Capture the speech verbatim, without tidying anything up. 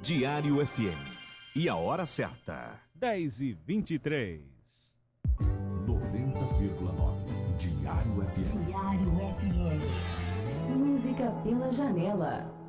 Diário F M. E a hora certa. dez e vinte e três. noventa vírgula nove. Diário F M. Diário F M. Música pela janela.